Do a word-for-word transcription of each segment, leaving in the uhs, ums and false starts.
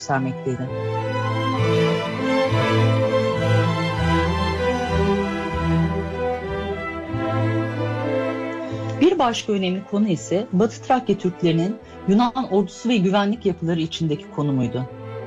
göstermekteydi. Bir başka önemli konu ise Batı Trakya Türklerinin Yunan ordusu ve güvenlik yapıları içindeki konumuydu.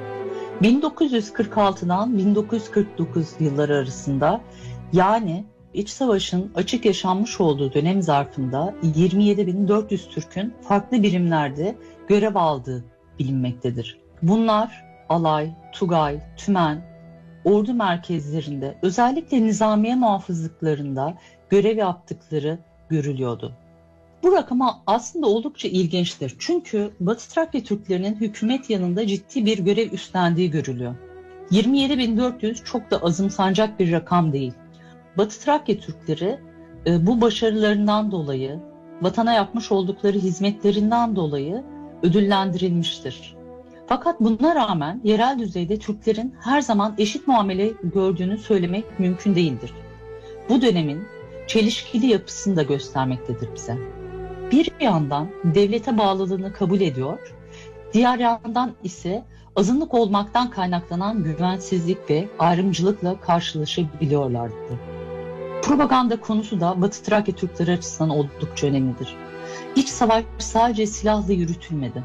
bin dokuz yüz kırk altıdan bin dokuz yüz kırk dokuz yılları arasında, yani İç Savaş'ın açık yaşanmış olduğu dönem zarfında yirmi yedi bin dört yüz Türk'ün farklı birimlerde görev aldığı bilinmektedir. Bunlar alay, tugay, tümen, ordu merkezlerinde, özellikle nizamiye muhafızlıklarında görev yaptıkları görülüyordu. Bu rakam aslında oldukça ilginçtir. Çünkü Batı Trakya Türklerinin hükümet yanında ciddi bir görev üstlendiği görülüyor. yirmi yedi bin dört yüz çok da azımsanacak bir rakam değil. Batı Trakya Türkleri bu başarılarından dolayı, vatana yapmış oldukları hizmetlerinden dolayı ödüllendirilmiştir. Fakat buna rağmen yerel düzeyde Türklerin her zaman eşit muamele gördüğünü söylemek mümkün değildir. Bu dönemin çelişkili yapısını da göstermektedir bize. Bir yandan devlete bağlılığını kabul ediyor, diğer yandan ise azınlık olmaktan kaynaklanan güvensizlik ve ayrımcılıkla karşılaşabiliyorlardı. Propaganda konusu da Batı Trakya Türkleri açısından oldukça önemlidir. İç savaş sadece silahla yürütülmedi.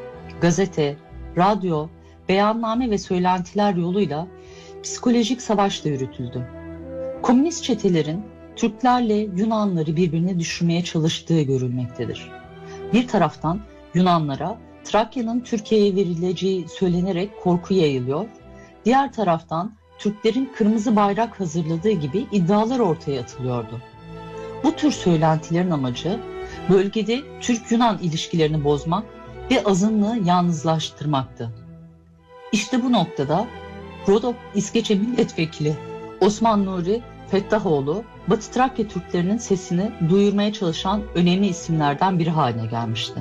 Gazete, radyo, beyanname ve söylentiler yoluyla psikolojik savaş da yürütüldü. Komünist çetelerin Türklerle Yunanları birbirine düşürmeye çalıştığı görülmektedir. Bir taraftan Yunanlara Trakya'nın Türkiye'ye verileceği söylenerek korku yayılıyor, diğer taraftan Türklerin kırmızı bayrak hazırladığı gibi iddialar ortaya atılıyordu. Bu tür söylentilerin amacı bölgede Türk-Yunan ilişkilerini bozmak ve azınlığı yalnızlaştırmaktı. İşte bu noktada Rodop İskeçe Milletvekili Osman Nuri Fettahoğlu, Batı Trakya Türklerinin sesini duyurmaya çalışan önemli isimlerden biri haline gelmişti.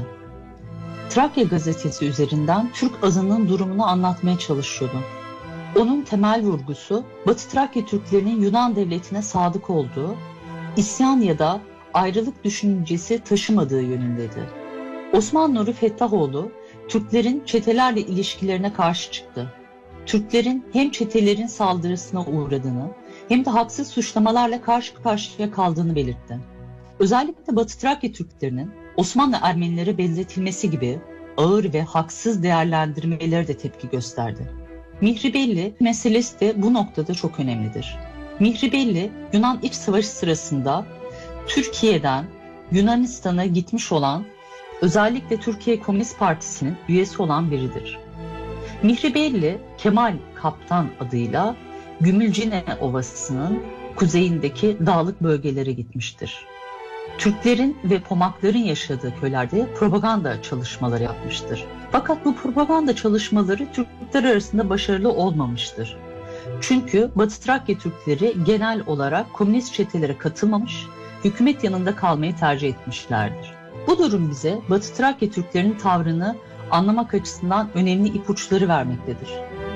Trakya gazetesi üzerinden Türk azınlığın durumunu anlatmaya çalışıyordu. Onun temel vurgusu Batı Trakya Türklerinin Yunan devletine sadık olduğu, isyan ya da ayrılık düşüncesi taşımadığı yönündeydi. Osman Nuri Fettahoğlu, Türklerin çetelerle ilişkilerine karşı çıktı. Türklerin hem çetelerin saldırısına uğradığını hem de haksız suçlamalarla karşı karşıya kaldığını belirtti. Özellikle Batı Trakya Türklerinin Osmanlı Ermenilere benzetilmesi gibi ağır ve haksız değerlendirmeleri de tepki gösterdi. Mihribelli meselesi de bu noktada çok önemlidir. Mihribelli, Yunan İç Savaşı sırasında Türkiye'den Yunanistan'a gitmiş olan, özellikle Türkiye Komünist Partisi'nin üyesi olan biridir. Mihribelli, Kemal Kaptan adıyla Gümülcine Ovası'nın kuzeyindeki dağlık bölgelere gitmiştir. Türklerin ve Pomakların yaşadığı köylerde propaganda çalışmaları yapmıştır. Fakat bu propaganda çalışmaları Türkler arasında başarılı olmamıştır. Çünkü Batı Trakya Türkleri genel olarak komünist çetelere katılmamış, hükümet yanında kalmayı tercih etmişlerdir. Bu durum bize Batı Trakya Türklerinin tavrını anlamak açısından önemli ipuçları vermektedir.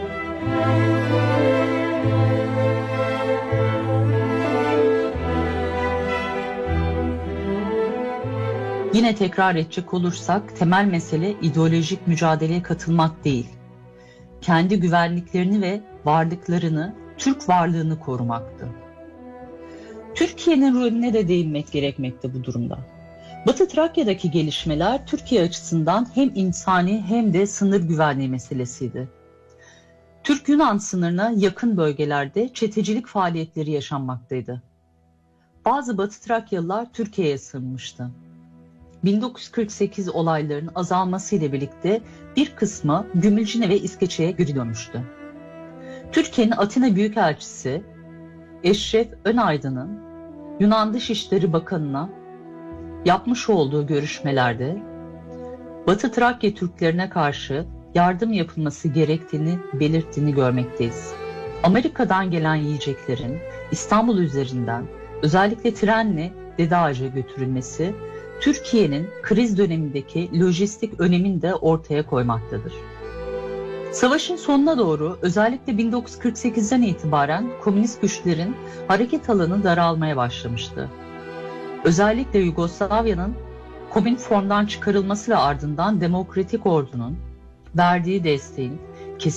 Yine tekrar edecek olursak temel mesele ideolojik mücadeleye katılmak değil, kendi güvenliklerini ve varlıklarını, Türk varlığını korumaktı. Türkiye'nin rolüne de değinmek gerekmekte bu durumda. Batı Trakya'daki gelişmeler Türkiye açısından hem insani hem de sınır güvenliği meselesiydi. Türk-Yunan sınırına yakın bölgelerde çetecilik faaliyetleri yaşanmaktaydı. Bazı Batı Trakyalılar Türkiye'ye sığınmıştı. bin dokuz yüz kırk sekiz olaylarının azalmasıyla birlikte bir kısmı Gümülcine ve İskeçe'ye geri dönmüştü. Türkiye'nin Atina Büyükelçisi Eşref Önaydın'ın Yunan Dışişleri Bakanı'na yapmış olduğu görüşmelerde Batı Trakya Türklerine karşı yardım yapılması gerektiğini belirttiğini görmekteyiz. Amerika'dan gelen yiyeceklerin İstanbul üzerinden özellikle trenle Dede Ağaç'a götürülmesi Türkiye'nin kriz dönemindeki lojistik önemini de ortaya koymaktadır. Savaşın sonuna doğru özellikle bin dokuz yüz kırk sekizden itibaren komünist güçlerin hareket alanı daralmaya başlamıştı. Özellikle Yugoslavya'nın Komünform'dan çıkarılması ve ardından Demokratik Ordu'nun verdiği desteğin